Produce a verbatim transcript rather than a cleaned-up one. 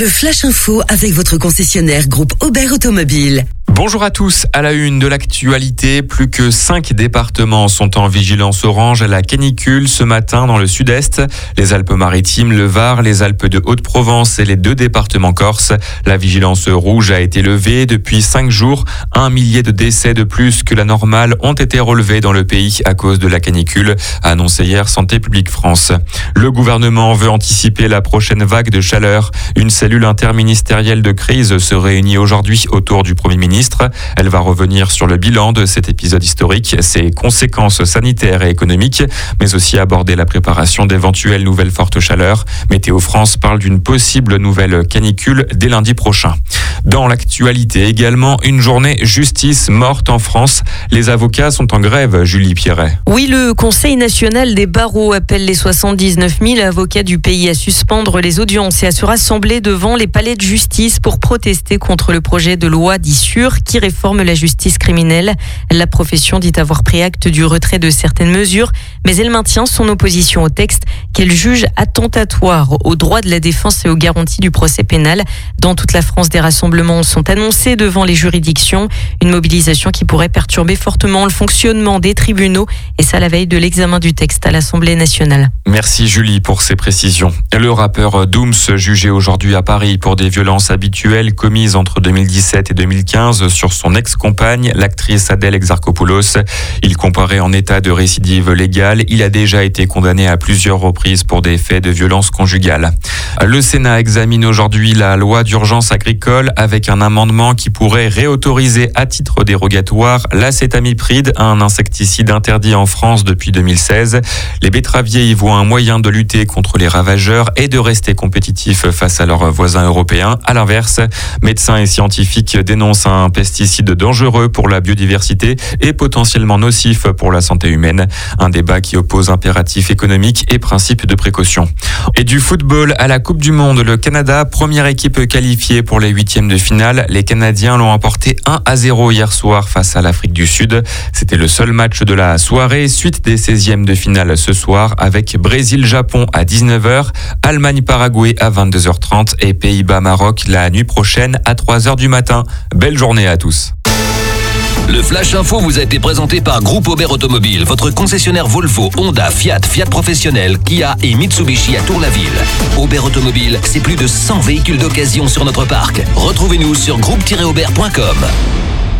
le Flash Info avec votre concessionnaire groupe Aubert Automobile. Bonjour à tous, à la une de l'actualité, plus que cinq départements sont en vigilance orange à la canicule ce matin dans le sud-est. Les Alpes-Maritimes, le Var, les Alpes de Haute-Provence et les deux départements corses. La vigilance rouge a été levée depuis cinq jours. Un millier de décès de plus que la normale ont été relevés dans le pays à cause de la canicule, a annoncé hier Santé publique France. Le gouvernement veut anticiper la prochaine vague de chaleur. Une cellule interministérielle de crise se réunit aujourd'hui autour du Premier ministre. Elle va revenir sur le bilan de cet épisode historique, ses conséquences sanitaires et économiques, mais aussi aborder la préparation d'éventuelles nouvelles fortes chaleurs. Météo France parle d'une possible nouvelle canicule dès lundi prochain. Dans l'actualité également, une journée justice morte en France. Les avocats sont en grève, Julie Pierret. Oui, le Conseil national des barreaux appelle les soixante-dix-neuf mille avocats du pays à suspendre les audiences et à se rassembler devant les palais de justice pour protester contre le projet de loi dit sûr qui réforme la justice criminelle. La profession dit avoir pris acte du retrait de certaines mesures, mais elle maintient son opposition au texte qu'elle juge attentatoire aux droits de la défense et aux garanties du procès pénal. Dans toute la France, des rassemblements sont annoncés devant les juridictions. Une mobilisation qui pourrait perturber fortement le fonctionnement des tribunaux, et ça à la veille de l'examen du texte à l'Assemblée nationale. Merci Julie pour ces précisions. Le rappeur Dooms, jugé aujourd'hui à Paris pour des violences habituelles commises entre deux mille dix-sept et deux mille quinze sur son ex-compagne, l'actrice Adèle Exarchopoulos. Il comparait en état de récidive légale. Il a déjà été condamné à plusieurs reprises pour des faits de violence conjugale. Le Sénat examine aujourd'hui la loi d'urgence agricole avec un amendement qui pourrait réautoriser à titre dérogatoire l'acétamipride, un insecticide interdit en France depuis deux mille seize. Les betteraviers y voient un moyen de lutter contre les ravageurs et de rester compétitifs face à leurs voisins européens. À l'inverse, médecins et scientifiques dénoncent un pesticide dangereux pour la biodiversité et potentiellement nocif pour la santé humaine. Un débat qui oppose impératif économique et principe de précaution. Et du football à la Coupe du Monde, le Canada, première équipe qualifiée pour les huitièmes de finale. Les Canadiens l'ont emporté un à zéro hier soir face à l'Afrique du Sud. C'était le seul match de la soirée, suite des seizièmes de finale ce soir avec Brésil-Japon à dix-neuf heures, Allemagne-Paraguay à vingt-deux heures trente et Pays-Bas-Maroc la nuit prochaine à trois heures du matin. Belle journée à tous. Le Flash Info vous a été présenté par Groupe Aubert Automobile, votre concessionnaire Volvo, Honda, Fiat, Fiat Professionnel, Kia et Mitsubishi à Tour-la-Ville. Aubert Automobile, c'est plus de cent véhicules d'occasion sur notre parc. Retrouvez-nous sur groupe tiret aubert point com.